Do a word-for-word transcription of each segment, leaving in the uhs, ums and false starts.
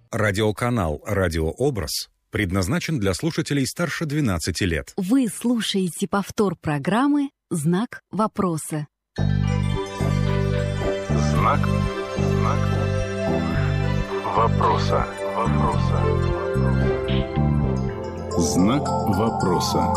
Радиоканал «Радиообраз» предназначен для слушателей старше двенадцати лет. Вы слушаете повтор программы «Знак вопроса». Знак, знак вопроса, вопроса. Знак вопроса.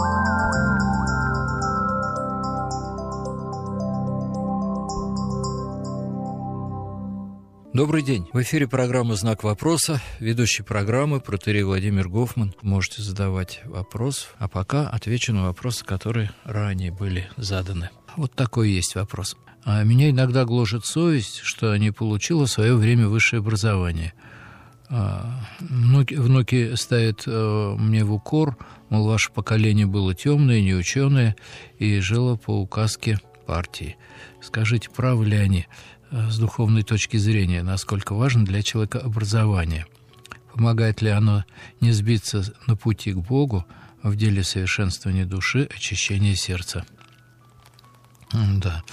Добрый день. В эфире программа «Знак вопроса». Ведущий программы протоиерей Владимир Гофман. Можете задавать вопрос, а пока отвечу на вопросы, которые ранее были заданы. Вот такой есть вопрос. А меня иногда гложет совесть, что не получила в свое время высшее образование. А, внуки, внуки ставят а, мне в укор, мол, ваше поколение было темное, неученое и жило по указке партии. Скажите, правы ли они с духовной точки зрения, насколько важно для человека образование? Помогает ли оно не сбиться на пути к Богу в деле совершенствования души, очищения сердца? Да.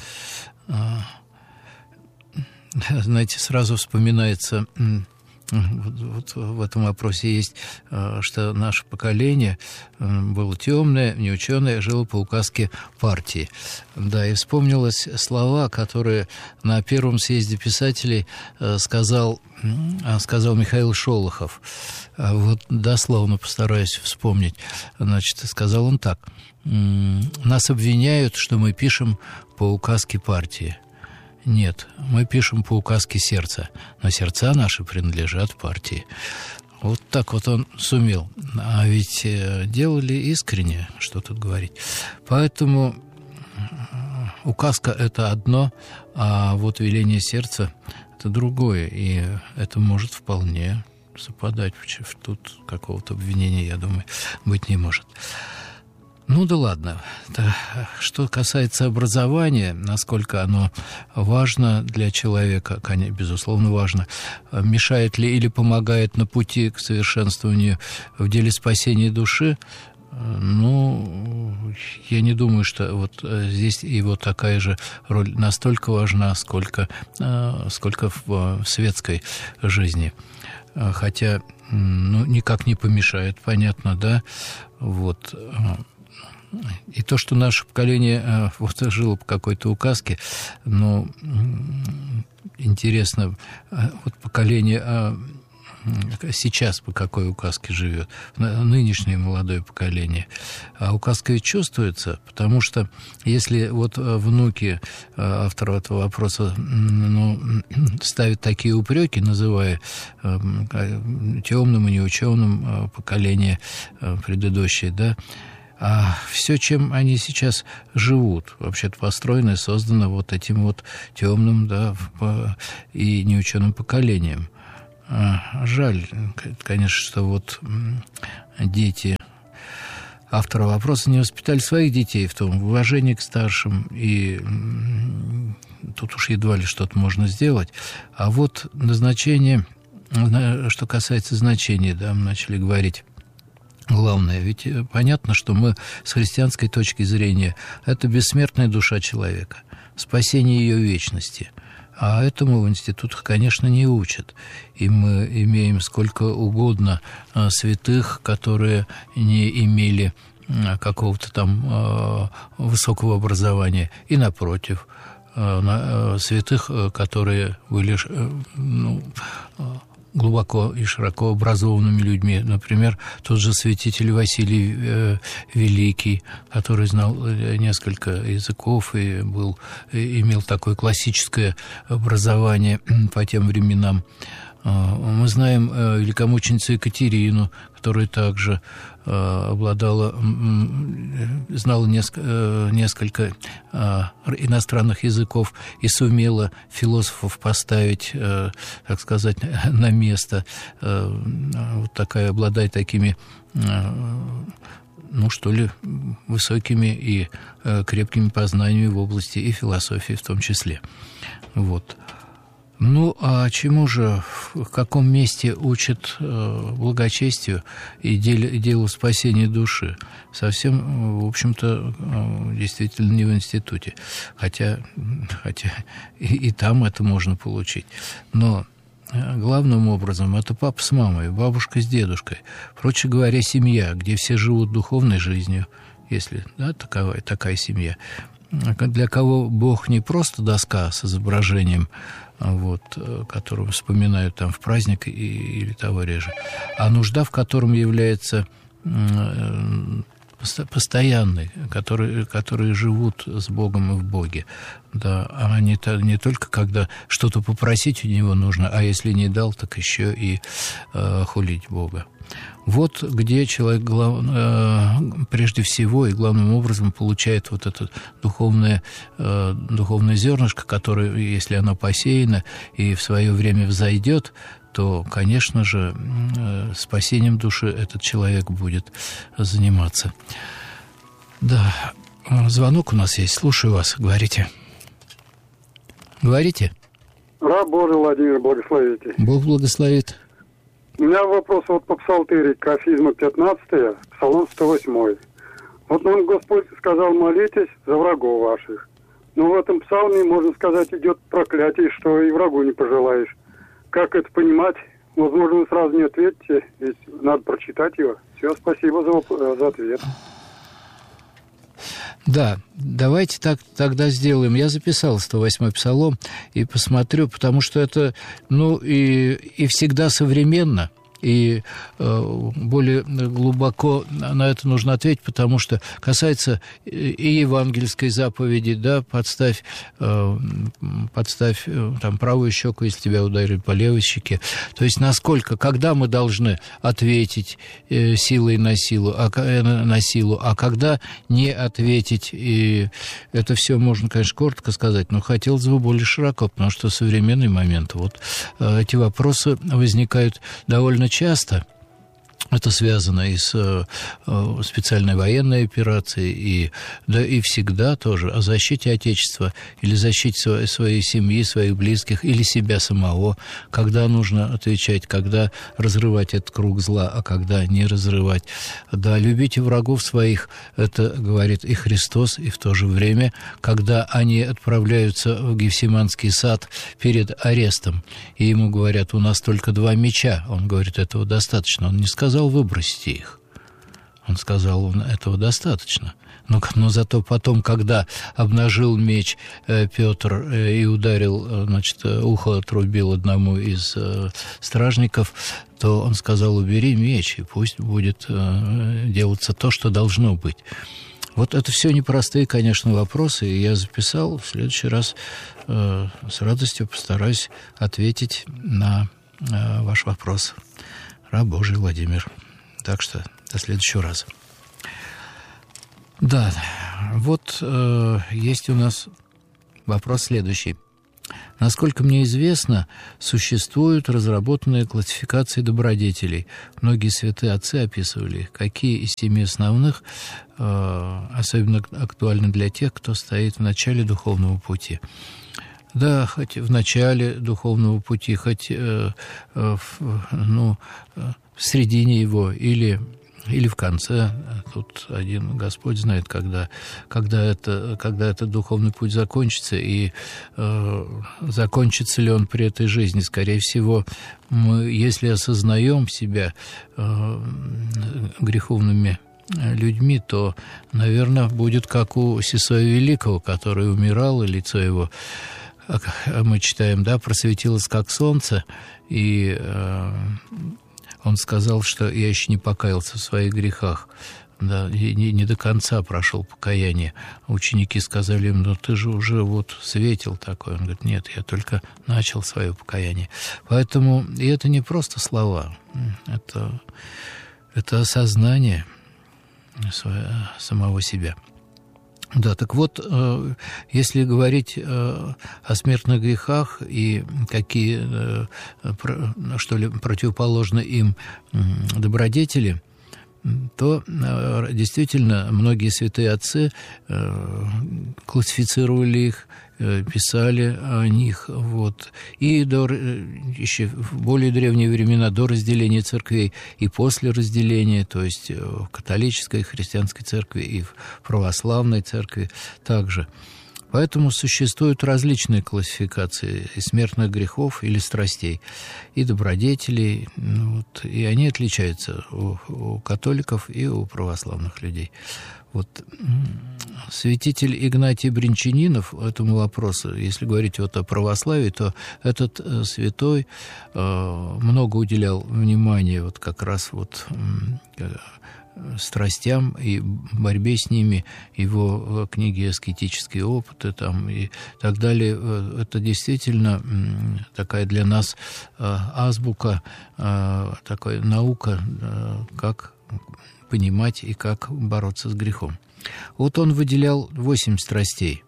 Знаете, сразу вспоминается... Вот, вот в этом вопросе есть, что наше поколение было темное, неученое, жило по указке партии. Да, и вспомнилось слова, которые на первом съезде писателей сказал, сказал Михаил Шолохов. Вот дословно постараюсь вспомнить. Значит, сказал он так: «Нас обвиняют, что мы пишем по указке партии. Нет, мы пишем по указке сердца, но сердца наши принадлежат партии». Вот так вот он сумел. А ведь делали искренне, что тут говорить. Поэтому указка – это одно, а вот веление сердца – это другое. И это может вполне совпадать. Тут какого-то обвинения, я думаю, быть не может. Ну да ладно. Что касается образования, насколько оно важно для человека, конечно, безусловно, важно. Мешает ли или помогает на пути к совершенствованию в деле спасения души? Ну, я не думаю, что вот здесь его такая же роль настолько важна, сколько, сколько в светской жизни. Хотя, ну, никак не помешает, понятно, да? Вот. И то, что наше поколение вот жило по какой-то указке, ну, интересно, вот поколение сейчас по какой указке живет, нынешнее молодое поколение. А указка ведь чувствуется, потому что если вот внуки автора этого вопроса, ну, ставят такие упреки, называя темным и неученым поколение предыдущее, да, а все, чем они сейчас живут, вообще-то построено и создано вот этим вот темным, да, и неученым поколением. Жаль, конечно, что вот дети автора вопроса не воспитали своих детей в том уважении к старшим, и тут уж едва ли что-то можно сделать. А вот назначение, что касается значения, да, мы начали говорить. Главное, ведь понятно, что мы с христианской точки зрения это бессмертная душа человека, спасение ее вечности. А этому в институтах, конечно, не учат. И мы имеем сколько угодно святых, которые не имели какого-то там высокого образования. И напротив, святых, которые были, ну, глубоко и широко образованными людьми. Например, тот же святитель Василий э, Великий, который знал несколько языков и был, и имел такое классическое образование по тем временам. Мы знаем э, великомученицу Екатерину, которая также э, обладала, э, знала неск- э, несколько э, иностранных языков и сумела философов поставить, э, так сказать, на место. Э, вот такая, обладает такими, э, ну, что ли, высокими и э, крепкими познаниями в области и философии в том числе. Вот. Ну, а чему же, в каком месте учат э, благочестию и деле, делу спасения души? Совсем, в общем-то, э, действительно не в институте. Хотя, хотя и, и там это можно получить. Но главным образом это папа с мамой, бабушка с дедушкой. Проще говоря, семья, где все живут духовной жизнью, если да, такая, такая семья. Для кого Бог не просто доска с изображением, вот, которую вспоминают там в праздник и, или того реже, а нужда, в котором является постоянные, которые, которые живут с Богом и в Боге. Да, а не, не только когда что-то попросить у него нужно, а если не дал, так еще и э, хулить Бога. Вот где человек глав, э, прежде всего и главным образом получает вот это духовное, э, духовное зернышко, которое, если оно посеяно и в свое время взойдет, то, конечно же, э, спасением души этот человек будет заниматься. Да, звонок у нас есть. Слушаю вас. Говорите. Говорите. Раб Божий, Владимир, благословите. Бог благословит. У меня вопрос вот по псалтыре, Кафизма пятнадцатая, Псалом сто восемь. Вот нам Господь сказал: молитесь за врагов ваших. Но в этом псалме, можно сказать, идет проклятие, что и врагу не пожелаешь. Как это понимать? Возможно, вы сразу не ответите, ведь надо прочитать его. Все, спасибо за, за ответ. Да, давайте так тогда сделаем. Я записал сто восьмой псалом и посмотрю, потому что это, ну, и, и всегда современно. И э, более глубоко на это нужно ответить, потому что касается и евангельской заповеди, да, подставь, э, подставь э, там, правую щеку, если тебя ударят по левой щеке. То есть насколько, когда мы должны ответить э, силой на силу, а, э, на силу, а когда не ответить. И это все можно, конечно, коротко сказать, но хотелось бы более широко, потому что в современный момент вот э, эти вопросы возникают довольно часто. Это связано и с э, специальной военной операцией, и, да, и всегда тоже о защите Отечества или защите своей, своей семьи, своих близких, или себя самого, когда нужно отвечать, когда разрывать этот круг зла, а когда не разрывать. Да, любите врагов своих, это говорит и Христос, и в то же время, когда они отправляются в Гефсиманский сад перед арестом, и ему говорят: у нас только два меча. Он говорит: этого достаточно. Он не сказал: выбросьте их. Он сказал: этого достаточно. Но, но зато потом, когда обнажил меч э, Петр э, и ударил, э, значит, ухо отрубил одному из э, стражников, то он сказал: убери меч, и пусть будет э, делаться то, что должно быть. Вот это все непростые, конечно, вопросы, и я записал. В следующий раз э, с радостью постараюсь ответить на э, ваш вопрос. Раб Божий Владимир. Так что до следующего раза. Да, вот э, есть у нас вопрос следующий. Насколько мне известно, существуют разработанные классификации добродетелей. Многие святые отцы описывали их. Какие из семи основных э, особенно актуальны для тех, кто стоит в начале духовного пути? Да, хоть в начале духовного пути, хоть э, э, в, ну, э, в середине его или, или в конце. Тут один Господь знает, когда, когда, это, когда этот духовный путь закончится, и э, закончится ли он при этой жизни. Скорее всего, мы, если осознаем себя э, греховными людьми, то, наверное, будет как у Сисоя Великого, который умирал, и лицо его, мы читаем, да, просветилось как солнце, и э, он сказал, что я еще не покаялся в своих грехах, да, и не, не до конца прошел покаяние. Ученики сказали ему: ну ты же уже вот светил такой. Он говорит: нет, я только начал свое покаяние. Поэтому, и это не просто слова, это, это осознание самого себя. Да, так вот, если говорить о смертных грехах и какие, что ли, противоположны им добродетели, то действительно многие святые отцы классифицировали их, писали о них. Вот. И до, еще в более древние времена, до разделения церквей и после разделения, то есть в католической и христианской церкви, и в православной церкви также. Поэтому существуют различные классификации и смертных грехов или страстей, и добродетелей, ну, вот, и они отличаются у, у католиков и у православных людей. Вот святитель Игнатий Бринчанинов этому вопросу, если говорить вот о православии, то этот э, святой э, много уделял внимания вот как раз вот э, страстям и борьбе с ними, его книги «Аскетические опыты» там, и так далее. Это действительно такая для нас э, азбука, э, такая наука, э, как понимать и как бороться с грехом. Вот он выделял восемь страстей.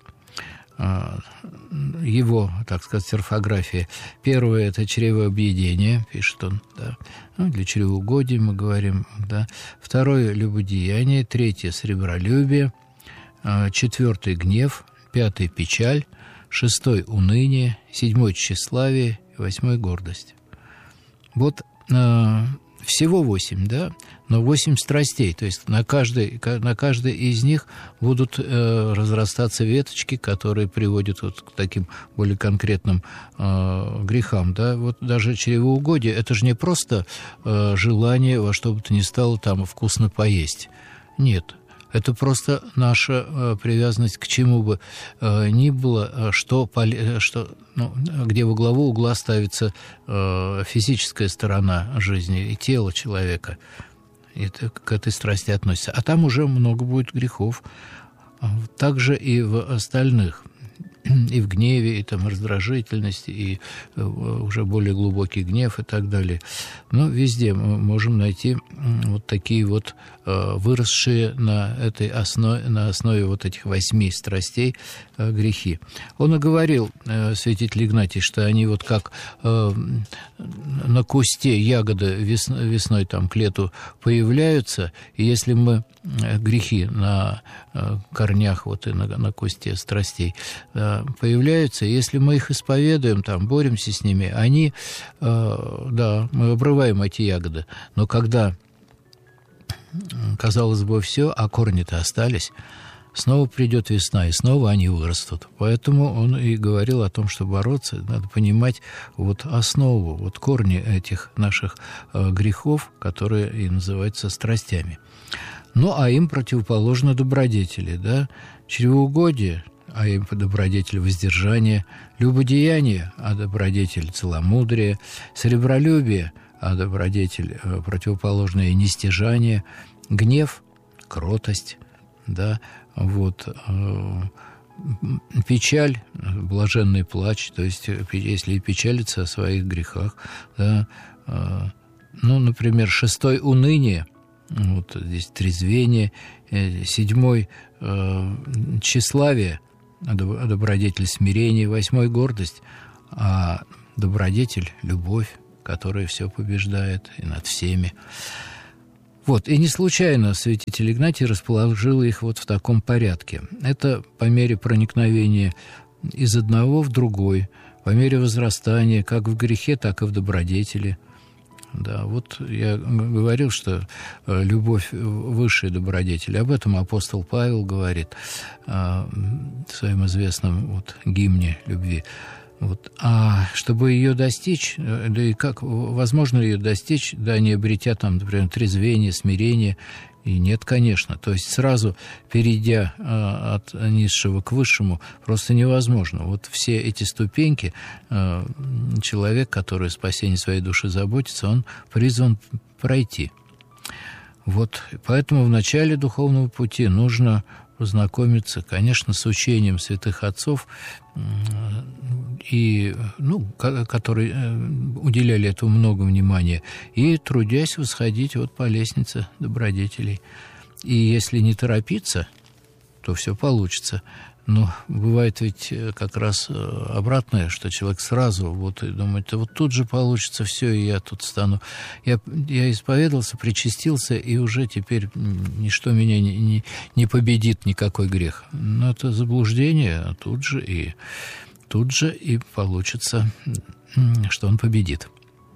Его, так сказать, орфография. Первое – это чревообъедение, пишет он, да. Ну, для чревоугодия мы говорим, да. Второе – любодеяние. Третье – сребролюбие. Четвертый – гнев. Пятый – печаль. Шестой – уныние. Седьмой – тщеславие. Восьмой – гордость. Вот всего восемь, да, но восемь страстей, то есть на каждой, на каждой из них будут э, разрастаться веточки, которые приводят вот к таким более конкретным э, грехам, да, вот даже чревоугодие, это же не просто э, желание во что бы то ни стало там вкусно поесть, нет. Это просто наша э, привязанность к чему бы э, ни было, что, что, ну, где во главу угла ставится э, физическая сторона жизни и тело человека. Это к этой страсти относится. А там уже много будет грехов. Также и в остальных. И в гневе, и там раздражительности, и уже более глубокий гнев и так далее. Но везде мы можем найти вот такие вот выросшие на этой основе, на основе вот этих восьми страстей грехи. Он и говорил, святитель Игнатий, что они вот как на кусте ягоды весной там к лету появляются, и если мы грехи на корнях вот и на, на кусте страстей появляются, если мы их исповедуем, там, боремся с ними, они, да, мы обрываем эти ягоды, но когда, казалось бы, все, а корни-то остались, снова придет весна, и снова они вырастут. Поэтому он и говорил о том, что бороться, надо понимать вот основу, вот корни этих наших грехов, которые и называются страстями. Ну, а им противоположно добродетели, да, чревоугодие, а им добродетель воздержание, любодеяние, а добродетель целомудрие, сребролюбие, а добродетель противоположное нестяжание, гнев, кротость, да, вот, печаль, блаженный плач, то есть если печалиться о своих грехах, да, ну, например, шестой уныние, вот здесь трезвение, седьмой тщеславие, а добродетель смирение, восьмой гордость, а добродетель любовь, которая все побеждает и над всеми. Вот, и не случайно святитель Игнатий расположил их вот в таком порядке. Это по мере проникновения из одного в другой, по мере возрастания как в грехе, так и в добродетели. Да, вот я говорил, что любовь высшая добродетель. Об этом апостол Павел говорит в своем известном вот гимне любви. Вот. А чтобы ее достичь, да и как возможно ее достичь, да не обретя там, например, трезвение, смирение, и нет, конечно. То есть сразу перейдя э, от низшего к высшему просто невозможно. Вот все эти ступеньки э, человек, который о спасении своей души заботится, он призван пройти. Вот поэтому в начале духовного пути нужно познакомиться, конечно, с учением святых отцов, и, ну, которые уделяли этому много внимания, и трудясь восходить вот по лестнице добродетелей. И если не торопиться, то все получится. Но бывает ведь как раз обратное, что человек сразу вот и думает, вот тут же получится все, и я тут стану. Я, я исповедался, причастился, и уже теперь ничто меня не, не, не победит, никакой грех. Но это заблуждение, тут же и, тут же и получится, что он победит.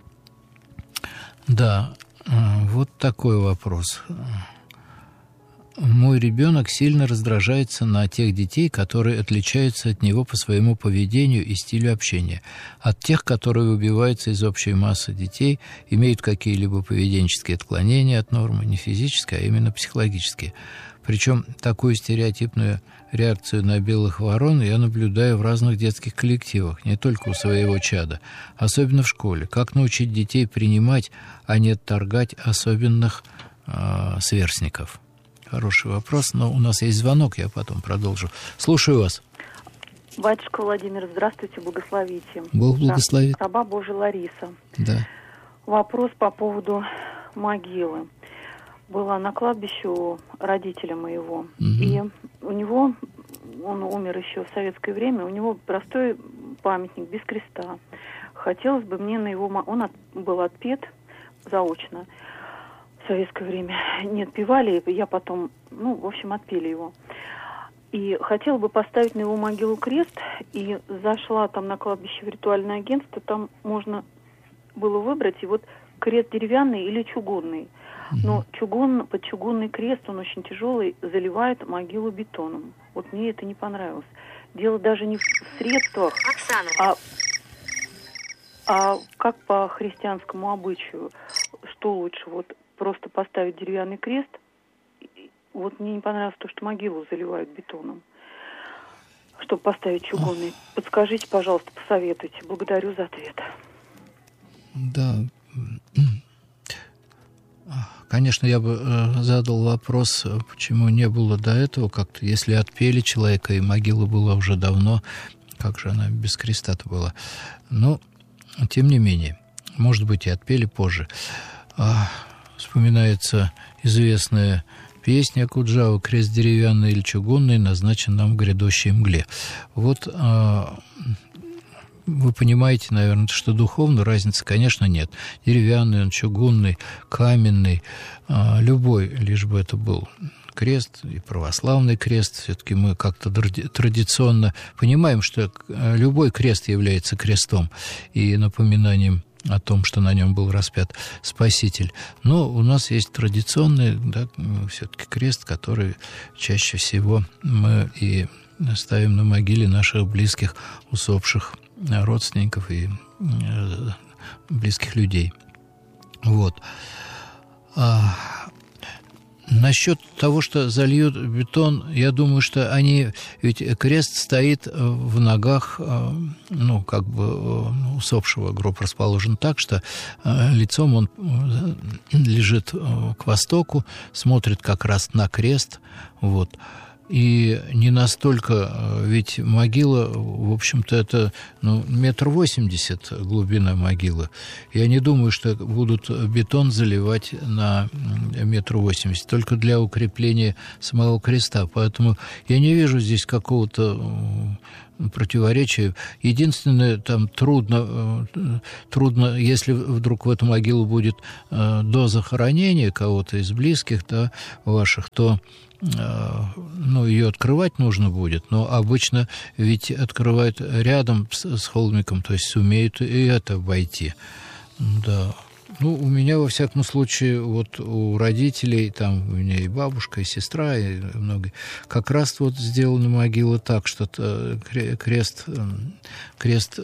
Да, вот такой вопрос. мой ребенок сильно раздражается на тех детей, которые отличаются от него по своему поведению и стилю общения, от тех, которые выбиваются из общей массы детей, имеют какие-либо поведенческие отклонения от нормы, не физические, а именно психологические. Причем такую стереотипную реакцию на белых ворон я наблюдаю в разных детских коллективах, не только у своего чада, особенно в школе. Как научить детей принимать, а не отторгать особенных э, сверстников? Хороший вопрос, но у нас есть звонок, я потом продолжу. Слушаю вас. Батюшка Владимир, здравствуйте, благословите. Бог благословит. Раба Божия Лариса. Да. Вопрос по поводу могилы. Была на кладбище у родителя моего, угу. и у него, он умер еще в советское время, у него простой памятник без креста. Хотелось бы мне на его... Он от, был отпет заочно в советское время. Не отпевали, я потом, ну, в общем, отпели его. И хотела бы поставить на его могилу крест, и зашла там на кладбище в ритуальное агентство, там можно было выбрать, и вот крест деревянный или чугунный. Но чугун, под чугунный крест, он очень тяжелый, заливает могилу бетоном. Вот мне это не понравилось. Дело даже не в средствах, а, а как по христианскому обычаю, что лучше, вот просто поставить деревянный крест. Вот мне не понравилось то, что могилу заливают бетоном, чтобы поставить чугунный. Подскажите, пожалуйста, посоветуйте. Благодарю за ответ. Да. Конечно, я бы э, задал вопрос, почему не было до этого как-то. Если отпели человека, и могила была уже давно, как же она без креста-то была? Но, тем не менее, может быть, и отпели позже. А, вспоминается известная песня Куджава «Крест деревянный или чугунный назначен нам в грядущей мгле». Вот... А, вы понимаете, наверное, что духовно разницы, конечно, нет. Деревянный он, чугунный, каменный, любой, лишь бы это был крест, и православный крест. Все-таки мы как-то традиционно понимаем, что любой крест является крестом и напоминанием о том, что на нем был распят Спаситель. Но у нас есть традиционный, да, все-таки крест, который чаще всего мы и ставим на могиле наших близких, усопших родственников и э, близких людей. Вот. А, насчет того, что зальют бетон, я думаю, что они... Ведь крест стоит в ногах, э, ну, как бы э, усопшего, гроб расположен так, что э, лицом он э, лежит э, к востоку, смотрит как раз на крест, вот. И не настолько, ведь могила, в общем-то, это ну, метр восемьдесят глубина могилы. Я не думаю, что будут бетон заливать на метр восемьдесят, только для укрепления самого креста. Поэтому я не вижу здесь какого-то противоречия. Единственное, там трудно, трудно, если вдруг в эту могилу будет до захоронения кого-то из близких, да, ваших, то ну, ее открывать нужно будет, но обычно ведь открывают рядом с, с холмиком, то есть сумеют и это обойти. Да. Ну, у меня, во всяком случае, вот у родителей, там у меня и бабушка, и сестра, и много, как раз вот сделана могила так, что крест, крест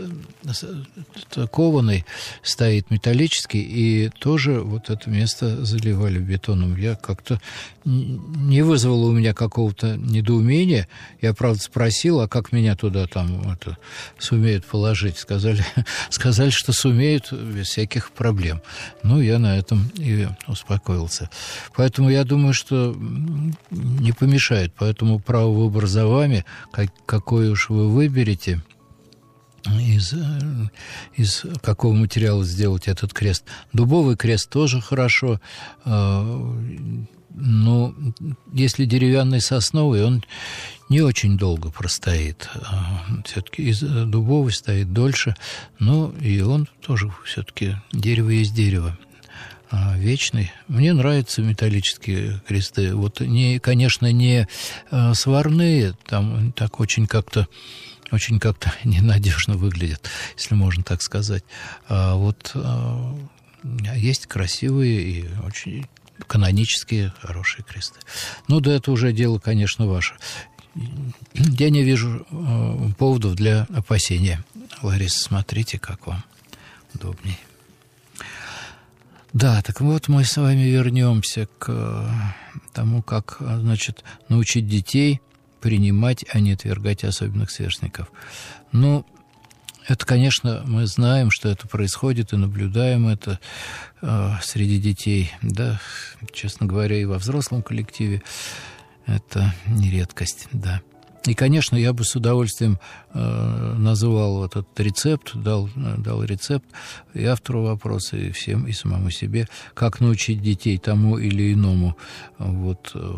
кованый стоит, металлический, и тоже вот это место заливали бетоном. Я как-то не вызвало у меня какого-то недоумения. Я, правда, спросил, а как меня туда там это, сумеют положить? Сказали, сказали, что сумеют без всяких проблем. Ну, я на этом и успокоился. Поэтому я думаю, что не помешает. Поэтому право выбора за вами, как, какой уж вы выберете, из, из какого материала сделать этот крест. Дубовый крест тоже хорошо. Но если деревянный сосновый, он не очень долго простоит. Все-таки из дубовый стоит дольше, но и он тоже все-таки дерево есть дерево. Вечный. Мне нравятся металлические кресты. Вот, не, конечно, не сварные, там так очень как-то очень как-то ненадежно выглядят, если можно так сказать. А вот а, есть красивые и очень канонические хорошие кресты. Ну, да, это уже дело, конечно, ваше. Я не вижу э, поводов для опасения. Лариса, смотрите, как вам удобней. Да, так вот мы с вами вернемся к тому, как, значит, научить детей принимать, а не отвергать особенных сверстников. Ну, это, конечно, мы знаем, что это происходит, и наблюдаем это э, среди детей, да, честно говоря, и во взрослом коллективе. Это не редкость, да. И, конечно, я бы с удовольствием э, называл вот этот рецепт, дал, дал рецепт и автору вопроса, и всем, и самому себе, как научить детей тому или иному, вот, э,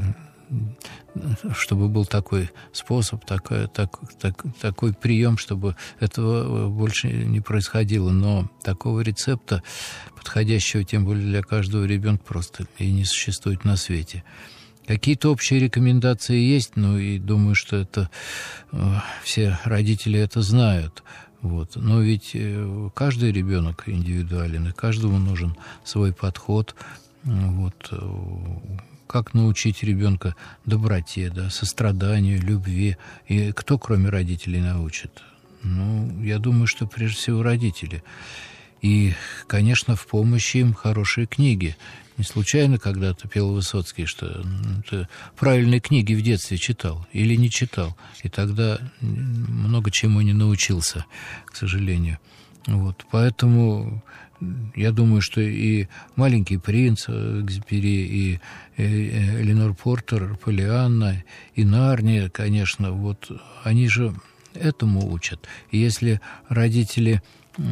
чтобы был такой способ, такой, так, так, такой прием, чтобы этого больше не происходило. Но такого рецепта, подходящего тем более для каждого ребенка, просто и не существует на свете. Какие-то общие рекомендации есть, ну и думаю, что это э, все родители это знают. Вот. Но ведь э, каждый ребенок индивидуален, и каждому нужен свой подход. Вот. Как научить ребенка доброте, да, состраданию, любви? И кто, кроме родителей, научит? Ну, я думаю, что прежде всего родители. И, конечно, в помощь им хорошие книги. Не случайно когда-то пел Высоцкий, что ты правильные книги в детстве читал или не читал. И тогда много чему не научился, к сожалению. Вот. Поэтому я думаю, что и «Маленький принц» Экзюпери, и Эленор Портер, Полианна, и Нарния, конечно, вот они же этому учат. И если родители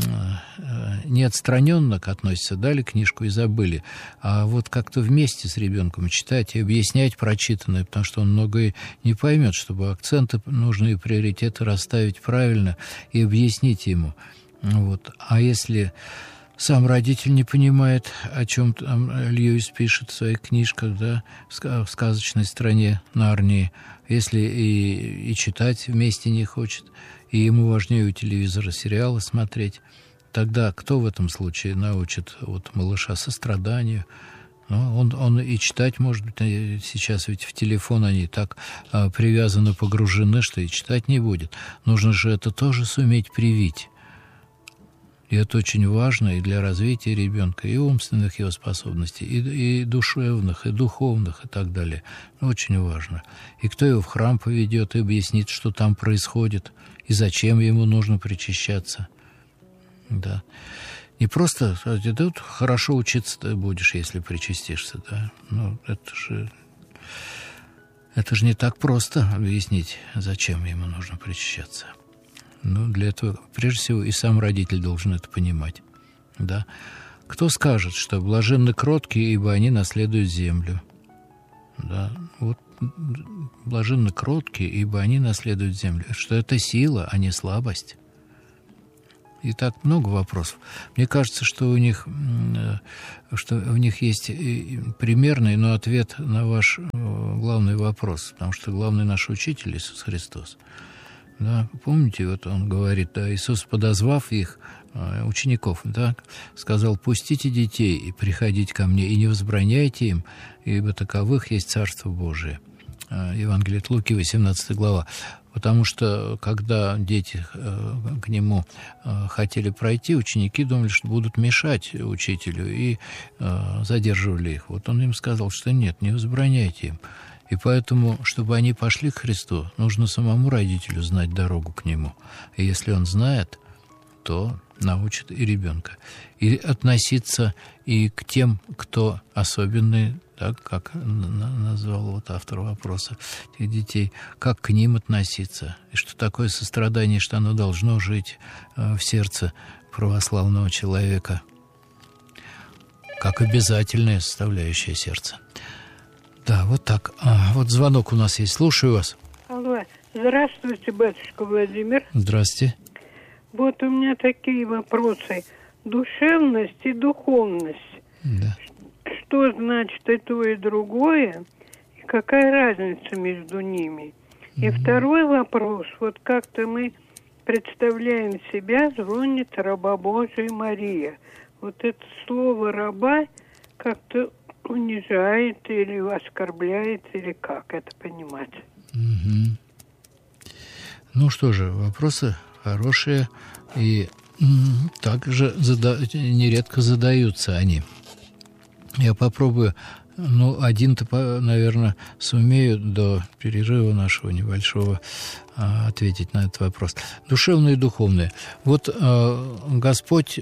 не отстраненно относятся, дали книжку и забыли, а вот как-то вместе с ребенком читать и объяснять прочитанное, потому что он многое не поймет, чтобы акценты нужные приоритеты расставить правильно и объяснить ему. Вот. А если сам родитель не понимает, о чем там Льюис пишет в своих книжках, да, в сказочной стране Нарнии, если и, и читать вместе не хочет, и ему важнее у телевизора сериалы смотреть, тогда кто в этом случае научит вот малыша состраданию? Ну, он, он и читать, может быть, сейчас ведь в телефон они так а, привязаны, погружены, что и читать не будет. Нужно же это тоже суметь привить. И это очень важно и для развития ребенка, и умственных его способностей, и, и душевных, и духовных, и так далее. Очень важно. И кто его в храм поведет и объяснит, что там происходит, и зачем ему нужно причащаться. Да. Не просто, да, тут хорошо учиться ты будешь, если причастишься, да. Ну, это же, это же не так просто объяснить, зачем ему нужно причащаться. Ну, для этого, прежде всего, и сам родитель должен это понимать. Да? Кто скажет, что блаженны кроткие, ибо они наследуют землю? Да? Вот блаженны кроткие, ибо они наследуют землю. Что это сила, а не слабость. И так много вопросов. Мне кажется, что у них, что у них есть примерный, но ответ на ваш главный вопрос. Потому что главный наш учитель Иисус Христос. Да, помните, вот он говорит, да, Иисус, подозвав их, учеников, да, сказал: «Пустите детей и приходите ко мне, и не возбраняйте им, ибо таковых есть Царство Божие». Евангелие от Луки, восемнадцатая глава. Потому что, когда дети к нему хотели пройти, ученики думали, что будут мешать учителю, и задерживали их. Вот он им сказал, что нет, не возбраняйте им. И поэтому, чтобы они пошли к Христу, нужно самому родителю знать дорогу к Нему. И если он знает, то научит и ребенка. И относиться и к тем, кто особенный, так, как назвал вот автор вопроса, этих детей, как к ним относиться. И что такое сострадание, что оно должно жить в сердце православного человека, как обязательная составляющая сердца. Да, вот так. А, вот звонок у нас есть. Слушаю вас. Алло. Здравствуйте, батюшка Владимир. Здравствуйте. Вот у меня такие вопросы. Душевность и духовность. Да. Что значит и то, и другое? И какая разница между ними? И mm-hmm. второй вопрос. Вот как-то мы представляем себя, звонит раба Божия Мария. Вот это слово «раба» как-то унижает или оскорбляет, или как это понимать? Угу. Ну что же, вопросы хорошие, и м, также зада... нередко задаются они. Я попробую, ну, один-то, наверное, сумею до перерыва нашего небольшого а, ответить на этот вопрос. Душевное и духовное. Вот а, Господь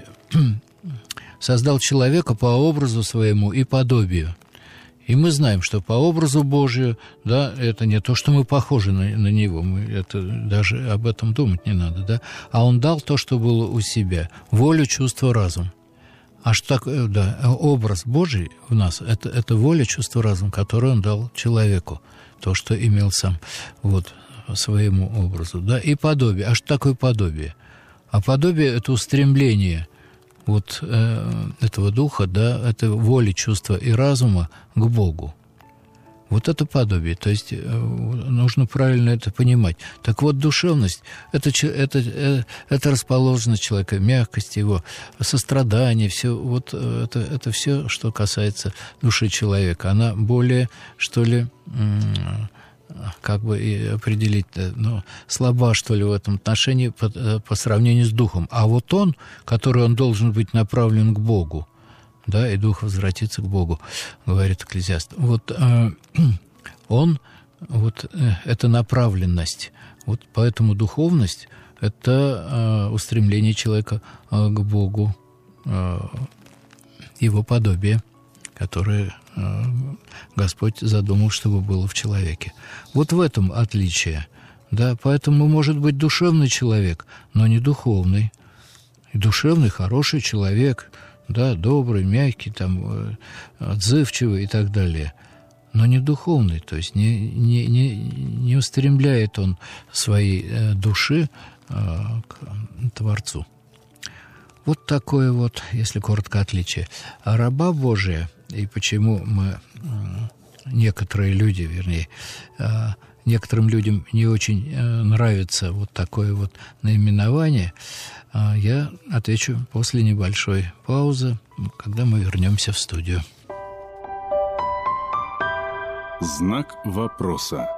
создал человека по образу своему и подобию. И мы знаем, что по образу Божию, да, это не то, что мы похожи на, на Него, мы это, даже об этом думать не надо, да, а Он дал то, что было у себя, волю, чувство, разум. А что такое, да, образ Божий в нас, это, это воля, чувство, разум, который Он дал человеку, то, что имел сам, вот, своему образу, да, и подобие. А что такое подобие? А подобие – это устремление вот э, этого духа, да, это воли, чувства и разума к Богу. Вот это подобие, то есть э, нужно правильно это понимать. Так вот, душевность это, это, это, это расположенность человека, мягкость его, сострадание, все, вот это, это все, что касается души человека. Она более, что ли, м- как бы и определить, ну, слаба, что ли, в этом отношении по, по сравнению с духом. А вот он, который он должен быть направлен к Богу, да, и дух возвратится к Богу, говорит Экклезиаст. Вот э, он, вот э, это направленность. Вот поэтому духовность – это э, устремление человека э, к Богу, э, его подобие, которое э, Господь задумал, чтобы было в человеке. Вот в этом отличие. Да, поэтому может быть душевный человек, но не духовный. И душевный, хороший человек, да, добрый, мягкий, там, отзывчивый и так далее, но не духовный, то есть не, не, не, не устремляет он своей э, души э, к Творцу. Вот такое вот, если коротко, отличие. А раба Божия, и почему мы, некоторые люди, вернее, некоторым людям не очень нравится вот такое вот наименование, я отвечу после небольшой паузы, когда мы вернемся в студию. Знак вопроса.